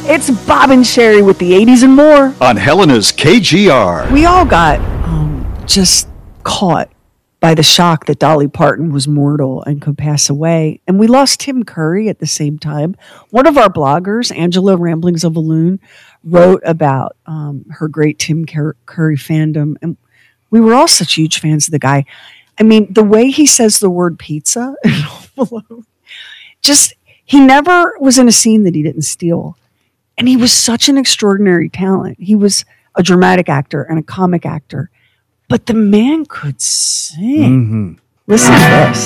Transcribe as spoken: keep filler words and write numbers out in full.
It's Bob and Sherry with the eighties and more on Helena's K G R. We all got um, just caught by the shock that Dolly Parton was mortal and could pass away. And we lost Tim Curry at the same time. One of our bloggers, Angela Ramblings of a Loon, wrote about um, her great Tim Curry fandom. And we were all such huge fans of the guy. I mean, the way he says the word pizza, just, he never was in a scene that he didn't steal. And he was such an extraordinary talent. He was a dramatic actor and a comic actor. But the man could sing. Mm-hmm. Listen to this.